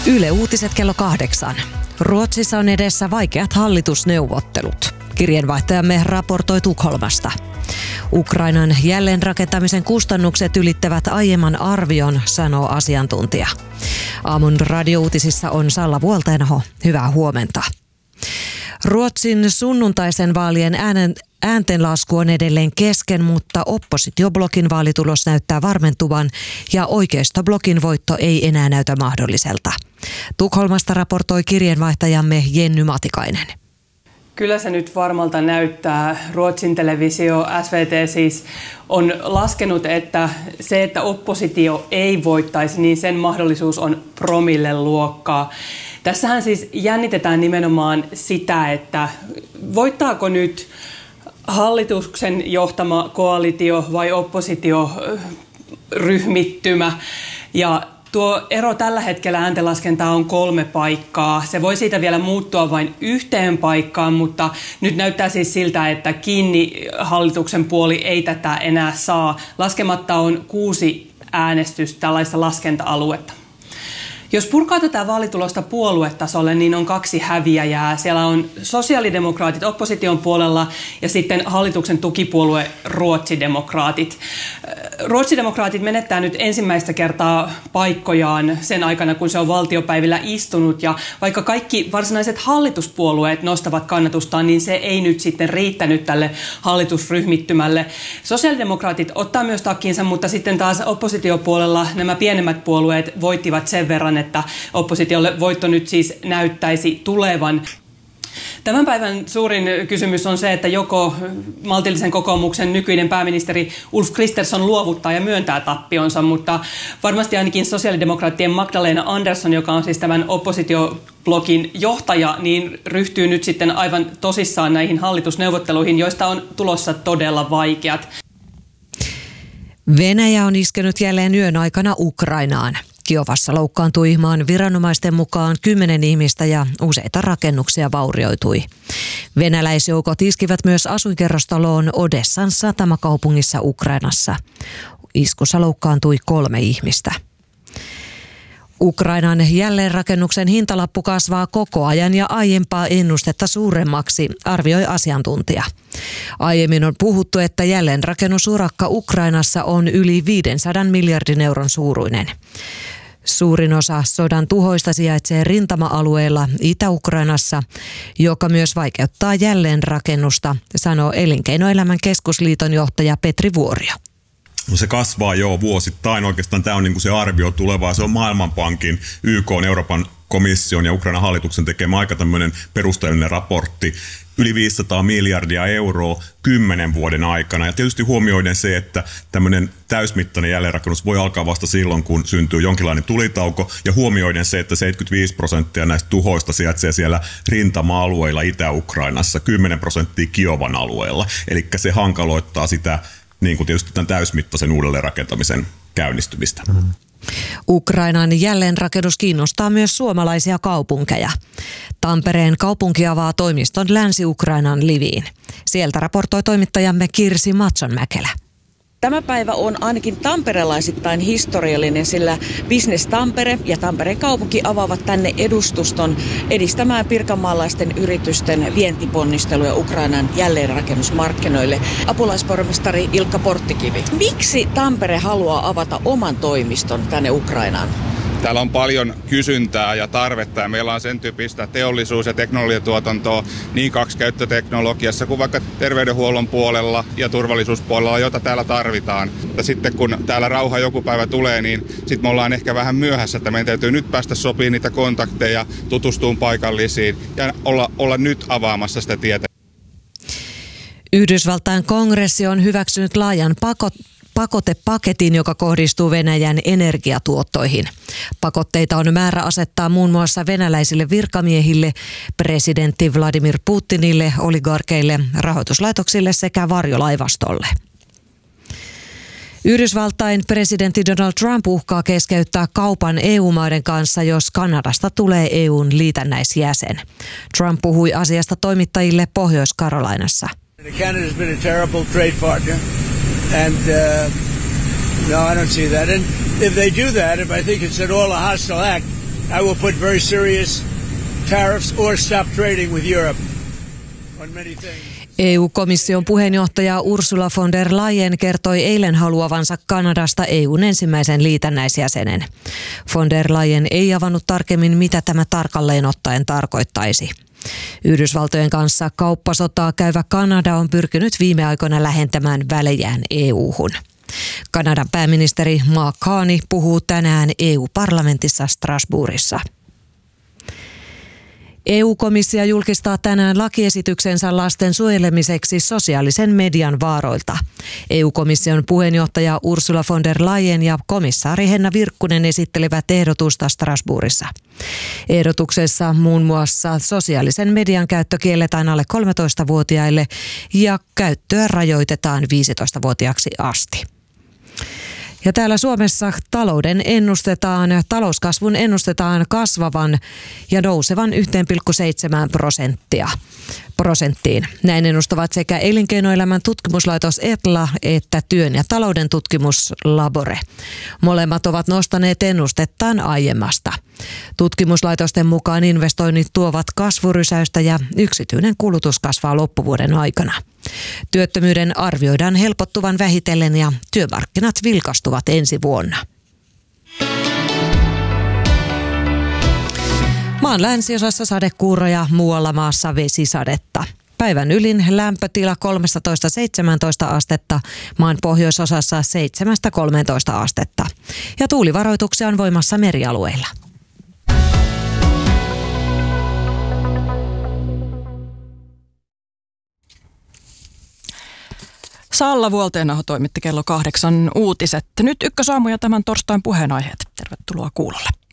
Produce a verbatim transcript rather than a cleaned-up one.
Yle Uutiset kello kahdeksan. Ruotsissa on edessä vaikeat hallitusneuvottelut. Kirjeenvaihtajamme raportoi Tukholmasta. Ukrainan jälleenrakentamisen kustannukset ylittävät aiemman arvion, sanoo asiantuntija. Aamun radiouutisissa on Salla Vuolteenaho. Hyvää huomenta. Ruotsin sunnuntaisen vaalien äänen, ääntenlasku on edelleen kesken, mutta oppositioblogin vaalitulos näyttää varmentuvan ja oikeistoblokin voitto ei enää näytä mahdolliselta. Tukholmasta raportoi kirjeenvaihtajamme Jenny Matikainen. Kyllä se nyt varmalta näyttää. Ruotsin televisio S V T siis on laskenut, että se, että oppositio ei voittaisi, niin sen mahdollisuus on promille luokkaa. Tässähän siis jännitetään nimenomaan sitä, että voittaako nyt hallituksen johtama koalitio vai oppositioryhmittymä. Ja tuo ero tällä hetkellä ääntenlaskentaa on kolme paikkaa. Se voi siitä vielä muuttua vain yhteen paikkaan, mutta nyt näyttää siis siltä, että kiinni hallituksen puoli ei tätä enää saa. Laskematta on kuusi äänestystä tällaista laskenta-aluetta. Jos purkaa tätä vaalitulosta puoluetasolle, niin on kaksi häviäjää. Siellä on sosiaalidemokraatit opposition puolella ja sitten hallituksen tukipuolue ruotsidemokraatit. Ruotsidemokraatit menettää nyt ensimmäistä kertaa paikkojaan sen aikana, kun se on valtiopäivillä istunut. Ja vaikka kaikki varsinaiset hallituspuolueet nostavat kannatustaan, niin se ei nyt sitten riittänyt tälle hallitusryhmittymälle. Sosiaalidemokraatit ottaa myös takkiinsa, mutta sitten taas oppositiopuolella nämä pienemmät puolueet voittivat sen verran, että oppositiolle voitto nyt siis näyttäisi tulevan. Tämän päivän suurin kysymys on se, että joko maltillisen kokoomuksen nykyinen pääministeri Ulf Kristersson luovuttaa ja myöntää tappionsa, mutta varmasti ainakin sosiaalidemokraattien Magdalena Andersson, joka on siis tämän oppositioblogin johtaja, niin ryhtyy nyt sitten aivan tosissaan näihin hallitusneuvotteluihin, joista on tulossa todella vaikeat. Venäjä on iskenyt jälleen yön aikana Ukrainaan. Kiovassa loukkaantui maan viranomaisten mukaan kymmenen ihmistä ja useita rakennuksia vaurioitui. Venäläisjoukot iskivät myös asuinkerrostaloon Odessan satamakaupungissa Ukrainassa. Iskussa loukkaantui kolme ihmistä. Ukrainan jälleenrakennuksen hintalappu kasvaa koko ajan ja aiempaa ennustetta suuremmaksi, arvioi asiantuntija. Aiemmin on puhuttu, että jälleenrakennusurakka Ukrainassa on yli viisisataa miljardin euron suuruinen. Suurin osa sodan tuhoista sijaitsee rintama-alueella Itä-Ukrainassa, joka myös vaikeuttaa jälleenrakennusta, sanoo Elinkeinoelämän keskusliiton johtaja Petri Vuorio. No se kasvaa jo vuosittain. Oikeastaan tämä on niin kuin se arvio tulevaa. Se on Maailmanpankin, Y K:n, Euroopan komission ja Ukrainan hallituksen tekemä aika tämmöinen perusteellinen raportti. Yli viisisataa miljardia euroa kymmenen vuoden aikana. Ja tietysti huomioiden se, että tämmöinen täysmittainen jälleenrakennus voi alkaa vasta silloin, kun syntyy jonkinlainen tulitauko. Ja huomioiden se, että seitsemänkymmentäviisi prosenttia näistä tuhoista sijaitsee siellä rintama-alueilla Itä-Ukrainassa, kymmenen prosenttia Kiovan alueella. Eli se hankaloittaa sitä niin kuin tietysti tämän täysmittaisen uudelleenrakentamisen käynnistymistä. Mm. Ukrainan jälleenrakennus kiinnostaa myös suomalaisia kaupunkeja. Tampereen kaupunki avaa toimiston Länsi-Ukrainan Liviin. Sieltä raportoi toimittajamme Kirsi Matsonmäkelä. Tämä päivä on ainakin tamperelaisittain historiallinen, sillä Business Tampere ja Tampereen kaupunki avaavat tänne edustuston edistämään pirkanmaalaisten yritysten vientiponnisteluja Ukrainan jälleenrakennusmarkkinoille. Apulaispormestari Ilkka Porttikivi. Miksi Tampere haluaa avata oman toimiston tänne Ukrainaan? Täällä on paljon kysyntää ja tarvetta ja meillä on sen tyyppistä teollisuus- ja teknologiatuotantoa niin kaksikäyttöteknologiassa kuin vaikka terveydenhuollon puolella ja turvallisuuspuolella, jota täällä tarvitaan. Ja sitten kun täällä rauha joku päivä tulee, niin sitten me ollaan ehkä vähän myöhässä, että meidän täytyy nyt päästä sopimaan niitä kontakteja, tutustumaan paikallisiin ja olla, olla nyt avaamassa sitä tietä. Yhdysvaltain kongressi on hyväksynyt laajan pakot pakotepaketin, joka kohdistuu Venäjän energiatuottoihin. Pakotteita on määrä asettaa muun muassa venäläisille virkamiehille, presidentti Vladimir Putinille, oligarkeille, rahoituslaitoksille sekä varjolaivastolle. Yhdysvaltain presidentti Donald Trump uhkaa keskeyttää kaupan E U-maiden kanssa, jos Kanadasta tulee E U:n liitännäisjäsen. Trump puhui asiasta toimittajille Pohjois-Carolinassa. Canada's been a terrible trade partner. And uh, no, I don't see that. And if they do that, if I think it's at all a hostile act, I will put very serious tariffs or stop trading with Europe on many things. E U-komission puheenjohtaja Ursula von der Leyen kertoi eilen haluavansa Kanadasta E U:n ensimmäisen liitännäisjäsenen. Von der Leyen ei avannut tarkemmin, mitä tämä tarkalleen ottaen tarkoittaisi. Yhdysvaltojen kanssa kauppasotaa käyvä Kanada on pyrkinyt viime aikoina lähentämään välejään E U:hun. Kanadan pääministeri Mark Carney puhuu tänään E U-parlamentissa Strasbourgissa. E U-komissio julkistaa tänään lakiesityksensä lasten suojelemiseksi sosiaalisen median vaaroilta. E U-komission puheenjohtaja Ursula von der Leyen ja komissaari Henna Virkkunen esittelivät ehdotusta Strasbourgissa. Ehdotuksessa muun muassa sosiaalisen median käyttö kielletään alle kolmetoistavuotiaille ja käyttöä rajoitetaan viisitoistavuotiaaksi asti. Ja täällä Suomessa talouden ennustetaan, talouskasvun ennustetaan kasvavan ja nousevan yksi pilkku seitsemän prosenttia prosenttiin. Näin ennustavat sekä elinkeinoelämän tutkimuslaitos Etla että työn ja talouden tutkimuslabore. Molemmat ovat nostaneet ennustettaan aiemmasta. Tutkimuslaitosten mukaan investoinnit tuovat kasvurysäystä ja yksityinen kulutus kasvaa loppuvuoden aikana. Työttömyyden arvioidaan helpottuvan vähitellen ja työmarkkinat vilkastuvat ensi vuonna. Maan länsiosassa sadekuuroja, muualla maassa vesisadetta. Päivän ylin lämpötila kolmetoista seitsemäntoista astetta, maan pohjoisosassa seitsemästä kolmeentoista astetta. Ja tuulivaroituksia on voimassa merialueilla. Salla Vuolteenaho toimitti kello kahdeksan uutiset. Nyt Ykkösaamu ja tämän torstain puheenaiheet. Tervetuloa kuulolle.